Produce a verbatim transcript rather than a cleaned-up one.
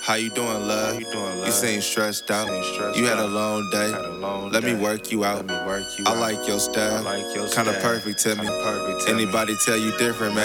How you doing, love? How you doing, love? You seem stressed out. Seem stressed You had a out. long day. Had a long Let day. me work you out. Let me work you I out. like your style. I like your Kinda style. perfect to me. Kinda perfect to me. Anybody tell you different, man?